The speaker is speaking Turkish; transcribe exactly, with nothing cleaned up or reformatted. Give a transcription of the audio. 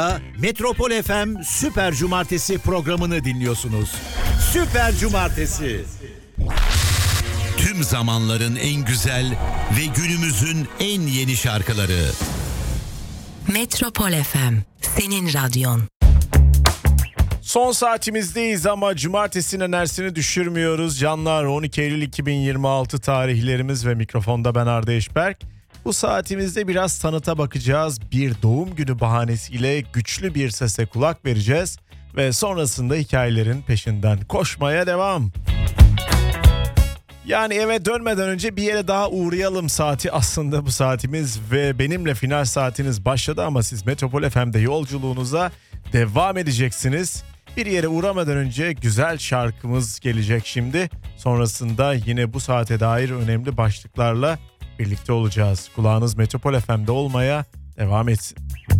Metropol F M Süper Cumartesi programını dinliyorsunuz. Süper Cumartesi. Tüm zamanların en güzel ve günümüzün en yeni şarkıları. Metropol F M, senin radyon. Son saatimizdeyiz ama cumartesinin enerjisini düşürmüyoruz. Canlar, on iki Eylül iki bin yirmi altı tarihlerimiz ve mikrofonda ben Arda Eşberk. Bu saatimizde biraz tanıta bakacağız. Bir doğum günü bahanesiyle güçlü bir sese kulak vereceğiz. Ve sonrasında hikayelerin peşinden koşmaya devam. Yani eve dönmeden önce bir yere daha uğrayalım saati aslında bu saatimiz. Ve benimle final saatiniz başladı ama siz Metropol F M'de yolculuğunuza devam edeceksiniz. Bir yere uğramadan önce güzel şarkımız gelecek şimdi. Sonrasında yine bu saate dair önemli başlıklarla birlikte olacağız. Kulağınız Metropol F M'de olmaya devam etsin.